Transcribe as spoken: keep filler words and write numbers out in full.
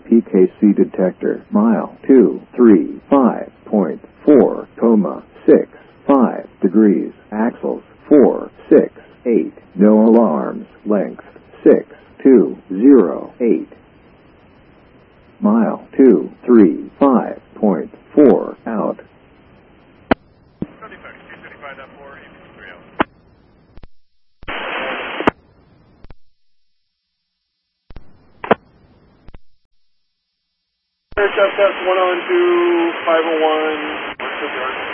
P K C detector. Mile two three five point four, coma six five degrees. Axles four six eight. No alarms. Length six two zero eight. Mile two three five point four out. Test test one on two five oh one.